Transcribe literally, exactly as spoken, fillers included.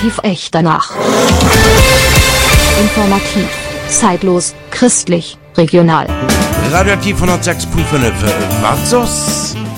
Radioaktiv echt danach. Informativ, zeitlos, christlich, regional. Radioaktiv hundertsechs Komma fünf Watzos.